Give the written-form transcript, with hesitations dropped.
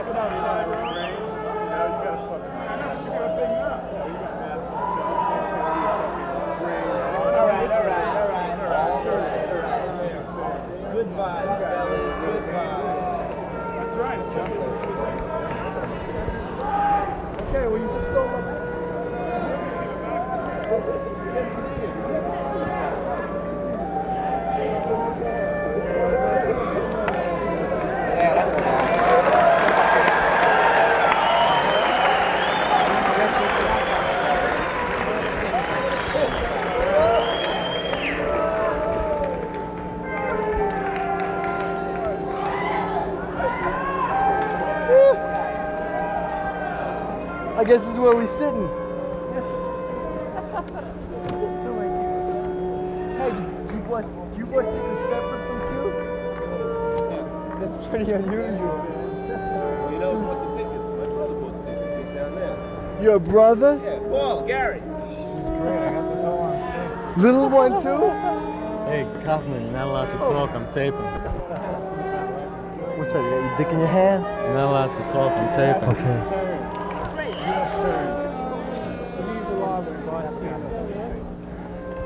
Good vibes, fellas. Good vibes. That's right, Chuck. Okay, well, you just stole my... I guess this is where we're sitting. Hey, you bought tickets separate from Q? Yes. That's pretty unusual. Well, you don't want the tickets. My brother bought the tickets. He's down there. Your brother? Yeah, Paul, Gary. Great, I got this all on tape. Little one too? Hey, Kaufman, you're not allowed to talk, I'm taping. What's that, you got your dick in your hand? You're not allowed to talk, I'm taping. Okay.